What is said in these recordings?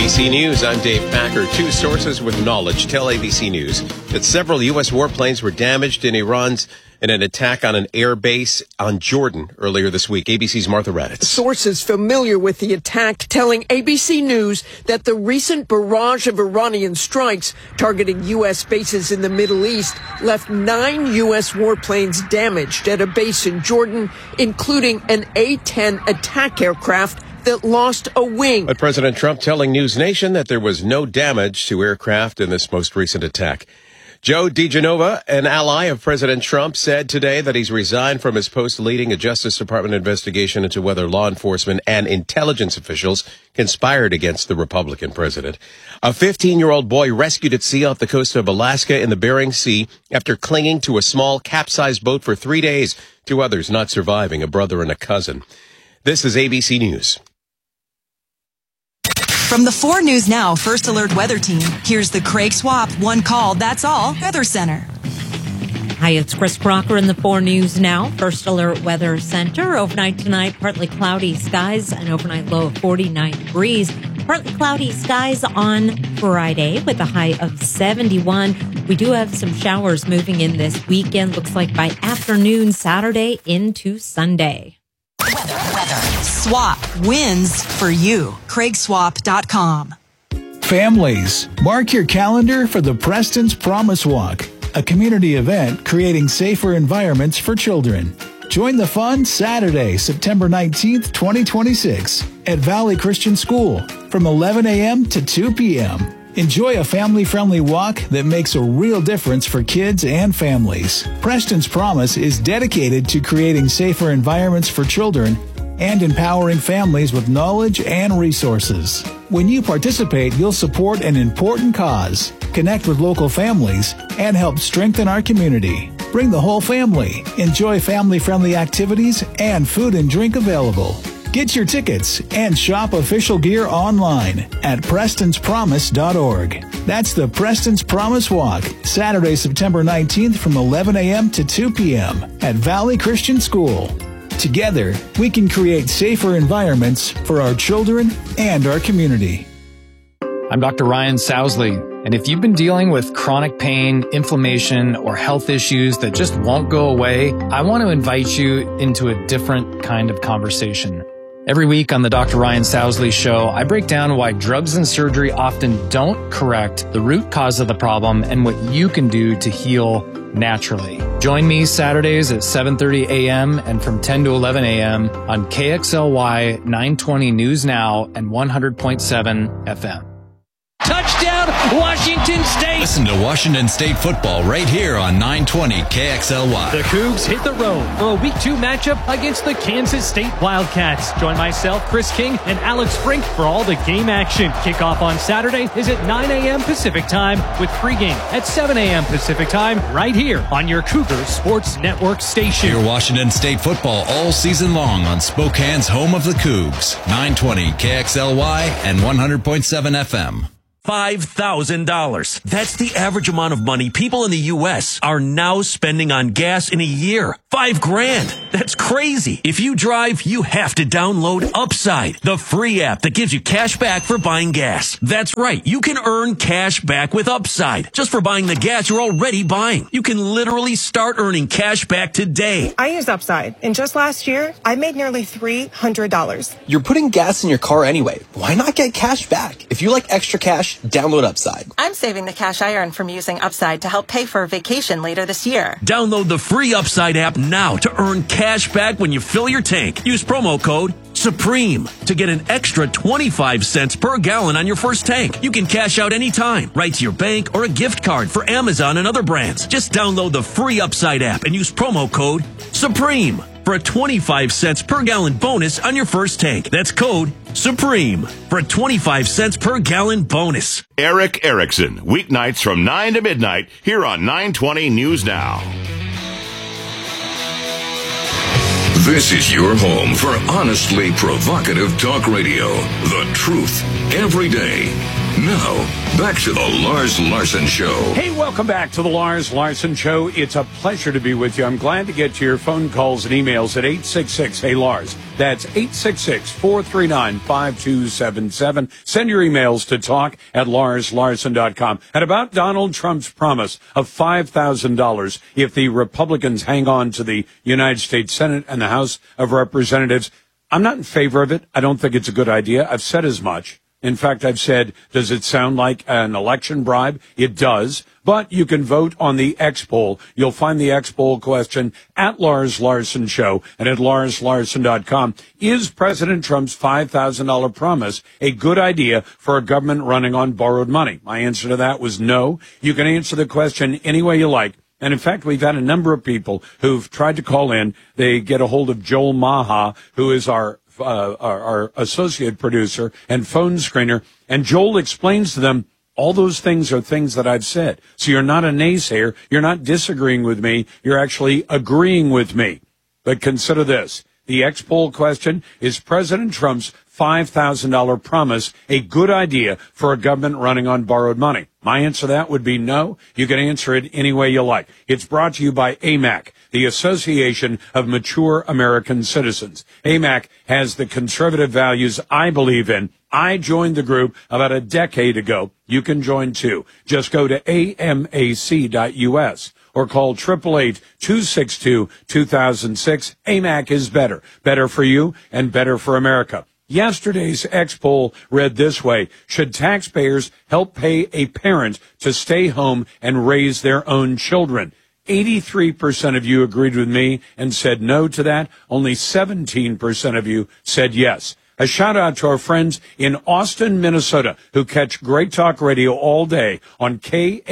ABC News, I'm Dave Packer. Two sources with knowledge tell ABC News that several U.S. warplanes were damaged in an attack on an air base on Jordan earlier this week. ABC's Martha Raddatz. Sources familiar with the attack telling ABC News that the recent barrage of Iranian strikes targeting U.S. bases in the Middle East left 9 U.S. warplanes damaged at a base in Jordan, including an A-10 attack aircraft that lost a wing. But President Trump telling News Nation that there was no damage to aircraft in this most recent attack. Joe DiGenova, an ally of President Trump, said today that he's resigned from his post leading a Justice Department investigation into whether law enforcement and intelligence officials conspired against the Republican president. A 15-year-old boy rescued at sea off the coast of Alaska in the Bering Sea after clinging to a small capsized boat for 3 days. 2 others not surviving, a brother and a cousin. This is ABC News. From the 4 News Now First Alert Weather Team, here's the Craig Swap One Call, That's All Weather Center. Hi, it's Chris Crocker in the 4 News Now First Alert Weather Center. Overnight tonight, partly cloudy skies, an overnight low of 49 degrees. Partly cloudy skies on Friday with a high of 71. We do have some showers moving in this weekend. Looks like by afternoon Saturday into Sunday. Weather. Swap wins for you. CraigSwap.com. Families, mark your calendar for the Preston's Promise Walk, a community event creating safer environments for children. Join the fun Saturday, September 19th, 2026 at Valley Christian School from 11 a.m. to 2 p.m. Enjoy a family-friendly walk that makes a real difference for kids and families. Preston's Promise is dedicated to creating safer environments for children and empowering families with knowledge and resources. When you participate, you'll support an important cause, connect with local families, and help strengthen our community. Bring the whole family. Enjoy family-friendly activities and food and drink available. Get your tickets and shop official gear online at prestonspromise.org. That's the Preston's Promise Walk, Saturday, September 19th from 11 a.m. to 2 p.m. at Valley Christian School. Together, we can create safer environments for our children and our community. I'm Dr. Ryan Sousley, and if you've been dealing with chronic pain, inflammation, or health issues that just won't go away, I want to invite you into a different kind of conversation. Every week on the Dr. Ryan Sousley Show, I break down why drugs and surgery often don't correct the root cause of the problem and what you can do to heal naturally. Join me Saturdays at 7:30 a.m. and from 10 to 11 a.m. on KXLY 920 News Now and 100.7 FM. Touchdown, Washington State! Listen to Washington State football right here on 920 KXLY. The Cougs hit the road for a Week 2 matchup against the Kansas State Wildcats. Join myself, Chris King, and Alex Frink for all the game action. Kickoff on Saturday is at 9 a.m. Pacific Time with pregame at 7 a.m. Pacific Time right here on your Cougar Sports Network station. Hear Washington State football all season long on Spokane's home of the Cougs. 920 KXLY and 100.7 FM. $5,000. That's the average amount of money people in the U.S. are now spending on gas in a year. $5,000. That's crazy. If you drive, you have to download Upside, the free app that gives you cash back for buying gas. That's right. You can earn cash back with Upside just for buying the gas you're already buying. You can literally start earning cash back today. I use Upside, and just last year, I made nearly $300. You're putting gas in your car anyway. Why not get cash back? If you like extra cash, download Upside. I'm saving the cash I earn from using Upside to help pay for a vacation later this year. Download the free Upside app now to earn cash back when you fill your tank. Use promo code SUPREME to get an extra 25 cents per gallon on your first tank. You can cash out anytime, right to your bank or a gift card for Amazon and other brands. Just download the free Upside app and use promo code SUPREME for a 25 cents per gallon bonus on your first tank. That's code SUPREME for a 25 cents per gallon bonus. Eric Erickson, weeknights from 9 to midnight here on 920 News Now. This is your home for honestly provocative talk radio. The truth every day. Now, back to the Lars Larson Show. Hey, welcome back to the Lars Larson Show. It's a pleasure to be with you. I'm glad to get to your phone calls and emails at 866-HEY-LARS. That's 866-439-5277. Send your emails to talk@LarsLarson.com. And about Donald Trump's promise of $5,000 if the Republicans hang on to the United States Senate and the House of Representatives, I'm not in favor of it. I don't think it's a good idea. I've said as much. In fact, I've said, does it sound like an election bribe? It does. But you can vote on the X poll. You'll find the X poll question at Lars Larson Show and at LarsLarson.com. Is President Trump's $5,000 promise a good idea for a government running on borrowed money? My answer to that was no. You can answer the question any way you like. And in fact, we've had a number of people who've tried to call in. They get a hold of Joel Maha, who is our associate producer and phone screener, and Joel explains to them all those things are things that I've said. So you're not a naysayer. You're not disagreeing with me. You're actually agreeing with me. But consider this. The X poll question, is President Trump's $5,000 promise a good idea for a government running on borrowed money? My answer to that would be no. You can answer it any way you like. It's brought to you by AMAC, the Association of Mature American Citizens. AMAC has the conservative values I believe in. I joined the group about a decade ago. You can join too. Just go to amac.us. or call 888-262-2006. AMAC is better. Better for you and better for America. Yesterday's X poll read this way. Should taxpayers help pay a parent to stay home and raise their own children? 83% of you agreed with me and said no to that. Only 17% of you said yes. A shout out to our friends in Austin, Minnesota, who catch Great Talk Radio all day on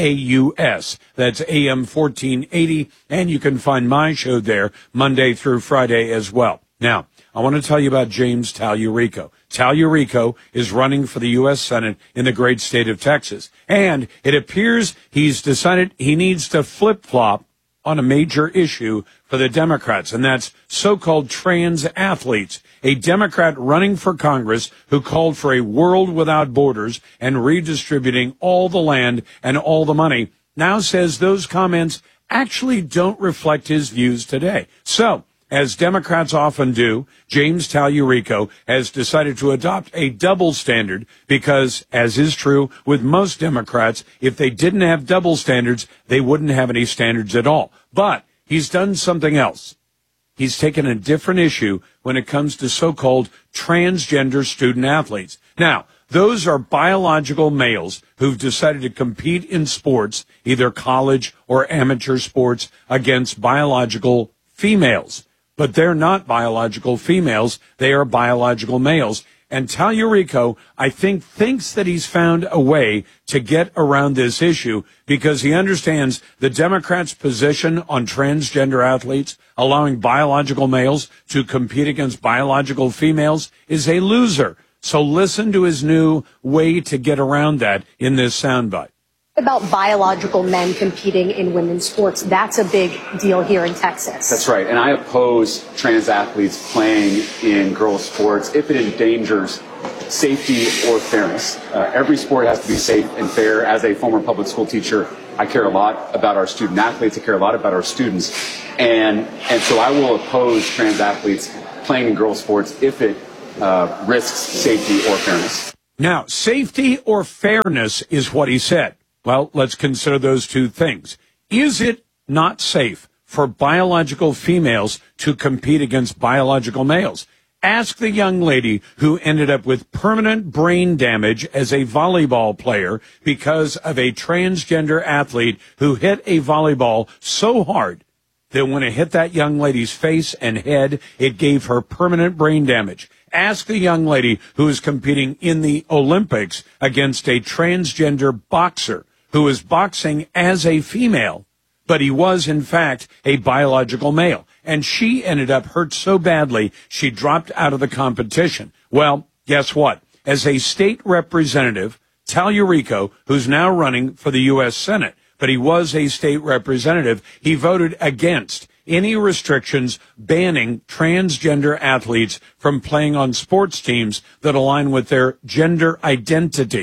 KAUS. That's AM 1480. And you can find my show there Monday through Friday as well. Now, I want to tell you about James Tallurico. Tallurico is running for the U.S. Senate in the great state of Texas. And it appears he's decided he needs to flip-flop on a major issue for the Democrats, and that's so-called trans athletes. A Democrat running for Congress who called for a world without borders and redistributing all the land and all the money now says those comments actually don't reflect his views today. So, as Democrats often do, James Tallurico has decided to adopt a double standard because, as is true with most Democrats, if they didn't have double standards, they wouldn't have any standards at all. But he's done something else. He's taken a different issue when it comes to so-called transgender student athletes. Now, those are biological males who've decided to compete in sports, either college or amateur sports, against biological females. But they're not biological females. They are biological males. And Tallurico, I think, thinks that he's found a way to get around this issue because he understands the Democrats' position on transgender athletes, allowing biological males to compete against biological females, is a loser. So listen to his new way to get around that in this soundbite. About biological men competing in women's sports. That's a big deal here in Texas. That's right. And I oppose trans athletes playing in girls' sports if it endangers safety or fairness. Every sport has to be safe and fair. As a former public school teacher, I care a lot about our student athletes. I care a lot about our students. And so I will oppose trans athletes playing in girls' sports if it risks safety or fairness. Now, safety or fairness is what he said. Well, let's consider those two things. Is it not safe for biological females to compete against biological males? Ask the young lady who ended up with permanent brain damage as a volleyball player because of a transgender athlete who hit a volleyball so hard that when it hit that young lady's face and head, it gave her permanent brain damage. Ask the young lady who is competing in the Olympics against a transgender boxer who is boxing as a female, but he was, in fact, a biological male. And she ended up hurt so badly, she dropped out of the competition. Well, guess what? As a state representative, Tallurico, who's now running for the U.S. Senate, but he was a state representative, he voted against any restrictions banning transgender athletes from playing on sports teams that align with their gender identity.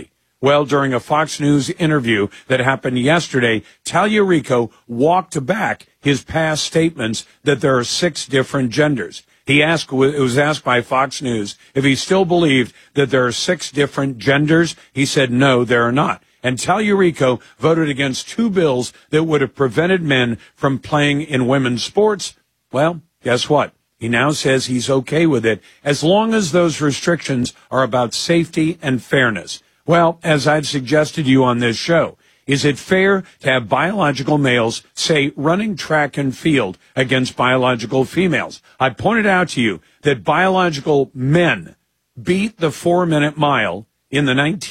Well, during a Fox News interview that happened yesterday, Tallarico walked back his past statements that there are 6 different genders. It was asked by Fox News if he still believed that there are 6 different genders. He said, no, there are not. And Tallarico voted against 2 bills that would have prevented men from playing in women's sports. Well, guess what? He now says he's okay with it as long as those restrictions are about safety and fairness. Well, as I've suggested to you on this show, is it fair to have biological males, say, running track and field against biological females? I pointed out to you that biological men beat the 4-minute mile in the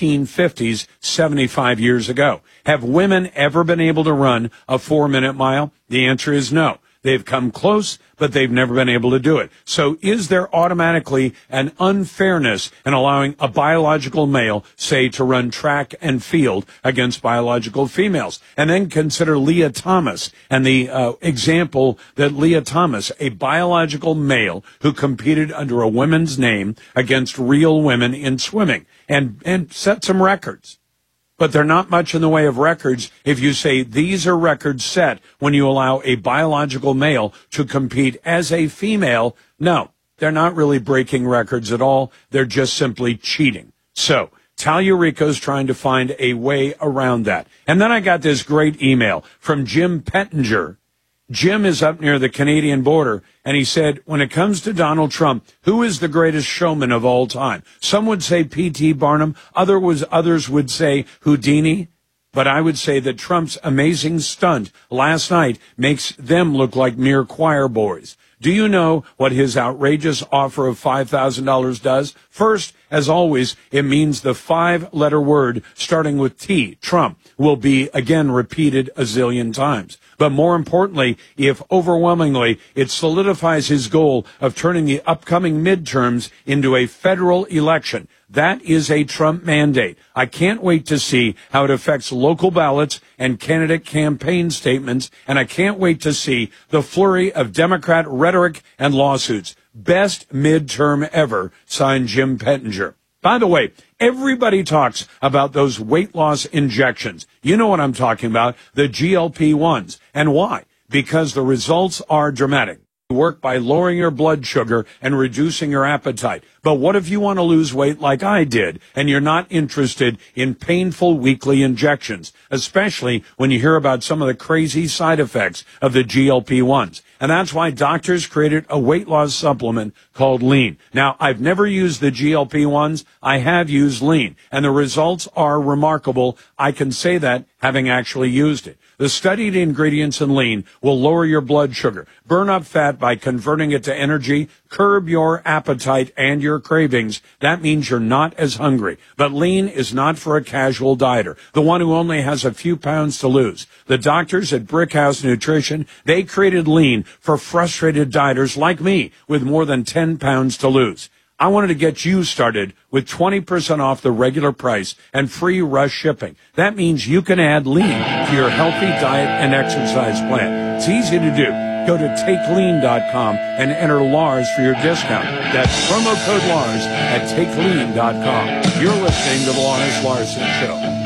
1950s, 75 years ago. Have women ever been able to run a 4-minute mile? The answer is no. They've come close, but they've never been able to do it. So is there automatically an unfairness in allowing a biological male, say, to run track and field against biological females? And then consider Leah Thomas and the example that Leah Thomas, a biological male who competed under a woman's name against real women in swimming and set some records. But they're not much in the way of records if you say these are records set when you allow a biological male to compete as a female. No, they're not really breaking records at all. They're just simply cheating. So Tallarico's trying to find a way around that. And then I got this great email from Jim Pettinger. Jim is up near the Canadian border, and he said, when it comes to Donald Trump, who is the greatest showman of all time? Some would say P.T. Barnum. Others would say Houdini. But I would say that Trump's amazing stunt last night makes them look like mere choir boys. Do you know what his outrageous offer of $5,000 does? First, as always, it means the 5-letter word starting with T, Trump, will be again repeated a zillion times. But more importantly, if overwhelmingly, it solidifies his goal of turning the upcoming midterms into a federal election. That is a Trump mandate. I can't wait to see how it affects local ballots and candidate campaign statements, and I can't wait to see the flurry of Democrat rhetoric and lawsuits. Best midterm ever, signed Jim Pettinger. By the way, everybody talks about those weight loss injections. You know what I'm talking about, the GLP-1s. And why? Because the results are dramatic. Work by lowering your blood sugar and reducing your appetite. But what if you want to lose weight like I did and you're not interested in painful weekly injections, especially when you hear about some of the crazy side effects of the GLP-1s? And that's why doctors created a weight loss supplement called Lean. Now, I've never used the GLP-1s. I have used Lean, and the results are remarkable. I can say that having actually used it. The studied ingredients in Lean will lower your blood sugar, burn up fat by converting it to energy, curb your appetite and your cravings. That means you're not as hungry. But Lean is not for a casual dieter, the one who only has a few pounds to lose. The doctors at Brickhouse Nutrition, they created Lean for frustrated dieters like me with more than 10 pounds to lose. I wanted to get you started with 20% off the regular price and free rush shipping. That means you can add Lean to your healthy diet and exercise plan. It's easy to do. Go to takelean.com and enter Lars for your discount. That's promo code Lars at takelean.com. You're listening to the Lars Larson Show.